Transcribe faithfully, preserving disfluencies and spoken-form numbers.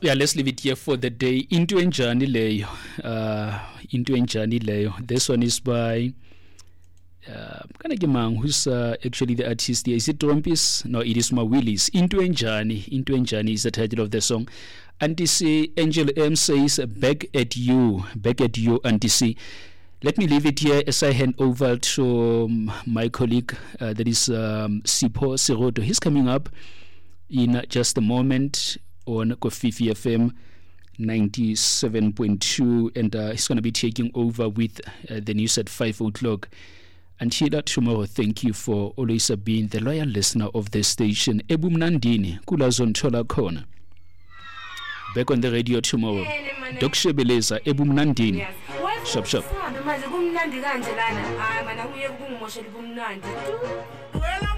Yeah, let's leave it here for the day. Into enjani leyo. Uh, into enjani leyo. This one is by uh, Kanagimang, who's uh, actually the artist here. Is it Trumpis? No, it is Mawillis. Into enjani. Into enjani is the title of the song. Auntie C, Angel M says, back at you. Back at you, Auntie C. Let me leave it here as I hand over to um, my colleague, uh, that is um, Sipo Siroto. He's coming up in uh, just a moment on Kofifi F M ninety-seven point two, and uh, he's going to be taking over with uh, the news at five o'clock. Until tomorrow, thank you for always uh, being the loyal listener of the station. Ebumnandini, Kulazon Tola Kona. Back on the radio tomorrow. Dok Shebeleza, Ebumnandini. Shop, shop. Manje kumnandi kanje lana. Hayi mana kuye kubungimoshela kumnandi.